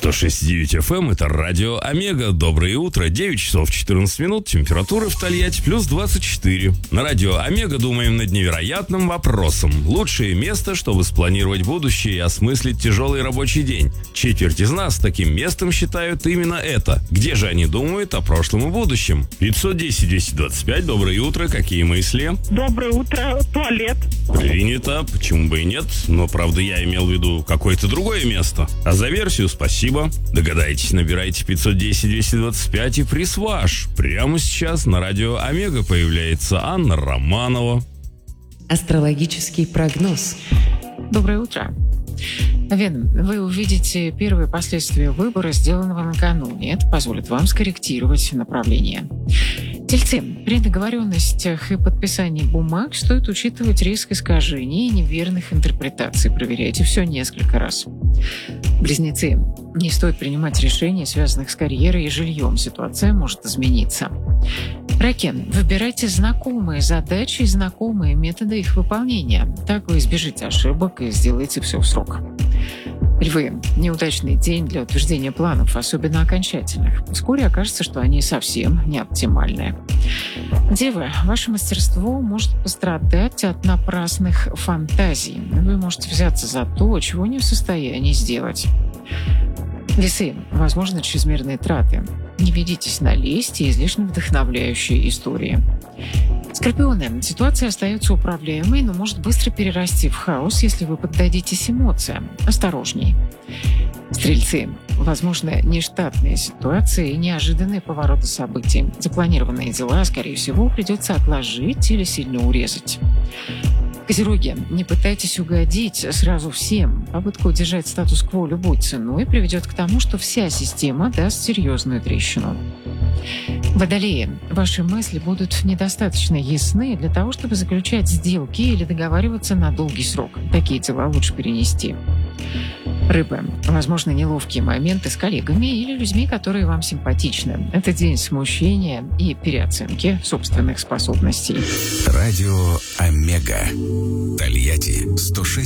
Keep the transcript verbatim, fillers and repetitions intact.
сто шесть и девять эф эм, это радио Омега. Доброе утро, девять часов четырнадцать минут, температура в Тольятти плюс двадцать четыре. На радио Омега думаем над невероятным вопросом. Лучшее место, чтобы спланировать будущее и осмыслить тяжелый рабочий день. Четверть из нас таким местом считают именно это. Где же они думают о прошлом и будущем? пятьсот десять двести двадцать пять, доброе утро, какие мысли? Доброе утро, туалет. Принято, почему бы и нет, но правда я имел в виду какое-то другое место. А за версию спасибо. Догадайтесь, набирайте пятьсот десять двести двадцать пять и приз ваш. Прямо сейчас на радио Омега появляется Анна Романова. Астрологический прогноз. Доброе утро. Вен, вы увидите первые последствия выбора, сделанного накануне. Это позволит вам скорректировать направление. Тельцы, при договоренностях и подписании бумаг стоит учитывать риск искажений и неверных интерпретаций. Проверяйте все несколько раз. Близнецы, не стоит принимать решения, связанных с карьерой и жильем. Ситуация может измениться. Раки, выбирайте знакомые задачи и знакомые методы их выполнения. Так вы избежите ошибок и сделаете все в срок. Львы, неудачный день для утверждения планов, особенно окончательных. Вскоре окажется, что они совсем не оптимальные. Девы, ваше мастерство может пострадать от напрасных фантазий. Вы можете взяться за то, чего не в состоянии сделать. Весы, возможно, чрезмерные траты. Не ведитесь на лесть и излишне вдохновляющие истории. Скорпионы, ситуация остается управляемой, но может быстро перерасти в хаос, если вы поддадитесь эмоциям. Осторожней. Стрельцы, возможно, нештатные ситуации и неожиданные повороты событий. Запланированные дела, скорее всего, придется отложить или сильно урезать. Козероги, не пытайтесь угодить сразу всем. Попытка удержать статус-кво любой ценой приведет к тому, что вся система даст серьезную трещину. Водолеи, ваши мысли будут недостаточно ясны для того, чтобы заключать сделки или договариваться на долгий срок. Такие дела лучше перенести. Рыбы, возможно, неловкие моменты с коллегами или людьми, которые вам симпатичны. Это день смущения и переоценки собственных способностей. Радио Омега. Тольятти сто шесть